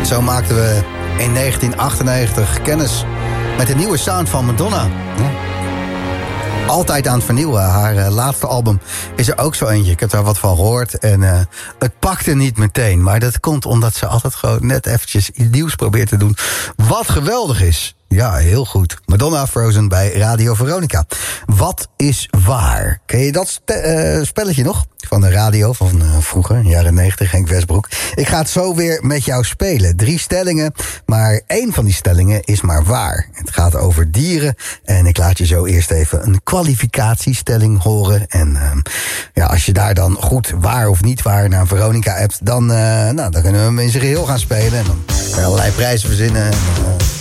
zo maakten we in 1998 kennis met de nieuwe sound van Madonna. Ja. Altijd aan het vernieuwen. Haar laatste album is er ook zo eentje. Ik heb daar wat van gehoord en het pakte niet meteen. Maar dat komt omdat ze altijd gewoon net eventjes iets nieuws probeert te doen. Wat geweldig is. Ja, heel goed. Madonna Frozen bij Radio Veronica. Wat is waar? Ken je dat spelletje nog? Van de radio van vroeger, jaren 90, Henk Westbroek. Ik ga het zo weer met jou spelen. 3 stellingen, maar 1 van die stellingen is maar waar. Het gaat over dieren en ik laat je zo eerst even een kwalificatiestelling horen. En ja, als je daar dan goed waar of niet waar naar Veronica appt, dan kunnen we hem in zijn geheel gaan spelen. En dan kan je allerlei prijzen verzinnen.